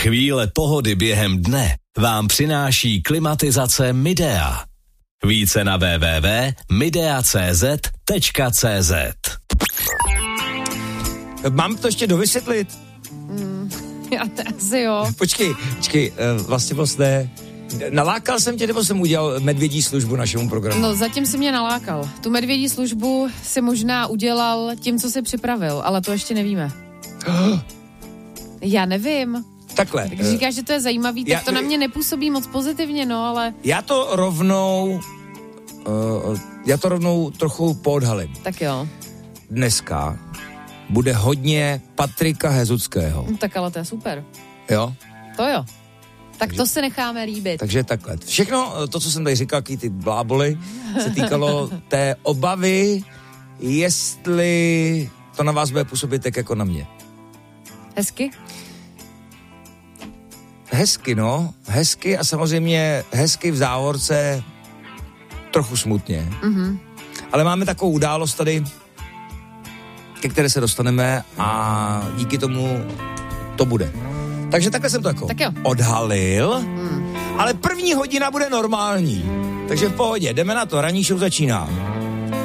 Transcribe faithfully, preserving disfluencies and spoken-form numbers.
Chvíle pohody během dne vám přináší klimatizace Midea. Více na w w w tečka midea tečka c z tečka c z. Mám to ještě dovysvětlit? Mm, já to asi jo. Počkej, počkej, vlastně vlastně, nalákal jsem tě, nebo jsem udělal medvědí službu našemu programu? No, zatím si mě nalákal. Tu medvědí službu si možná udělal tím, co si připravil, ale to ještě nevíme. Já nevím. Takhle. Tak říkáš, že to je zajímavý, tak já, to na mě nepůsobí moc pozitivně, no, ale... Já to rovnou, uh, já to rovnou trochu poodhalím. Tak jo. Dneska bude hodně Patrika Hezuckého. No, tak ale to je super. Jo? To jo. Tak takže, to se necháme líbit. Takže takhle. Všechno to, co jsem tady říkal, jaký ty bláboli, se týkalo té obavy, jestli to na vás bude působit tak jako na mě. Hezky? Hezky, no. Hezky a samozřejmě hezky v závorce trochu smutně. Mm-hmm. Ale máme takovou událost tady, ke které se dostaneme a díky tomu to bude. Takže takhle jsem to jako tak odhalil, hmm. ale první hodina bude normální. Takže v pohodě, jdeme na to, ranní show začíná.